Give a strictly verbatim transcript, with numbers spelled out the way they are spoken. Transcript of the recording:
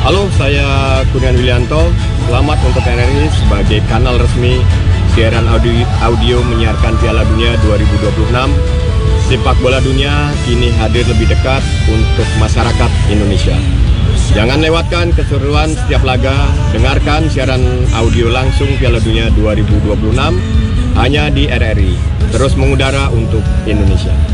Halo, saya Kurniawan Willianto. Selamat untuk N R I sebagai kanal resmi siaran audio, audio menyiarkan Piala Dunia dua ribu dua puluh enam. Sepak bola dunia kini hadir lebih dekat untuk masyarakat Indonesia. Jangan lewatkan keseruan setiap laga. Dengarkan siaran audio langsung Piala Dunia dua ribu dua puluh enam hanya di R R I. Terus mengudara untuk Indonesia.